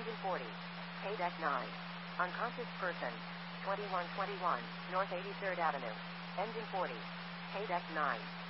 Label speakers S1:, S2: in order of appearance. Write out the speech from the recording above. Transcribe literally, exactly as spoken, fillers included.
S1: Engine forty. K-Deck nine. Unconscious person. twenty-one twenty-one, North eighty-third Avenue. Engine forty. K-Deck nine.